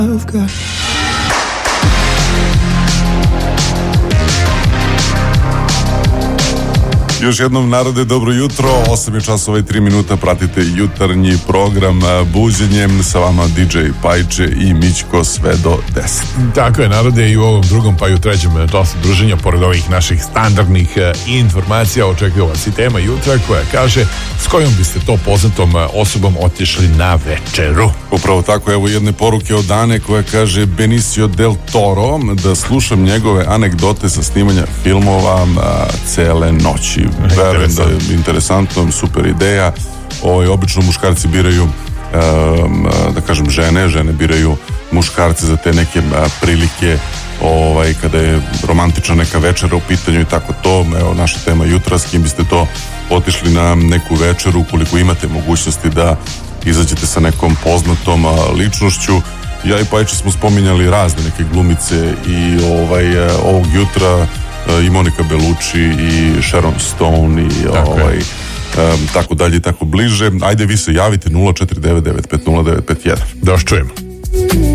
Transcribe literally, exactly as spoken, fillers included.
Još jednom, narode, dobro jutro. osam je časova i tri minuta. Pratite jutarnji program Buđenjem. Sa vama D J Pajče i Mićko sve do deset. Tako je, narode, i u ovom drugom pa i u trećem času druženja, pored ovih naših standardnih informacija, očekuje vas i tema jutra koja kaže s kojom biste to poznatom osobom otišli na večeru. Upravo tako, evo jedne poruke od Ane koja kaže: Benicio del Toro, da slušam njegove anegdote sa snimanja filmova a, cele noći. Verujem da je interesantno, super ideja. Ovaj, obično muškarci biraju, um, da kažem žene, žene biraju muškarce za te neke a, prilike, ovaj, kada je romantična neka večera u pitanju i tako to. Evo, naša tema jutra, s kim biste to otišli na neku večeru, ukoliko imate mogućnosti da izađete sa nekom poznatom a, ličnošću. Ja i Pajče smo spominjali razne neke glumice i ovaj, a, ovog jutra i Monika Bellucci i Sharon Stone i tako, ovaj, um, tako dalje i tako bliže. Ajde vi se javite nula četiri devet devet pet nula devet pet jedan. Da vas čujemo.